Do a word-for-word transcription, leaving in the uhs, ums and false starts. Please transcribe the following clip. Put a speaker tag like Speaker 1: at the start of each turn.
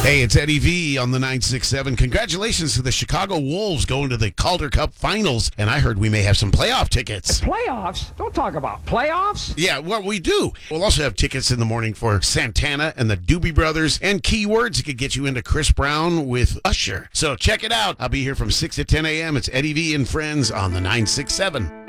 Speaker 1: Hey, it's Eddie V on the nine six seven. Congratulations to the Chicago Wolves going to the Calder Cup Finals. And I heard we may have some playoff tickets.
Speaker 2: Playoffs? Don't talk about playoffs.
Speaker 1: Yeah, well, we do. We'll also have tickets in the morning for Santana and the Doobie Brothers and keywords that could get you into Chris Brown with Usher. So check it out. I'll be here from six to ten a.m. It's Eddie V and Friends on the nine six seven.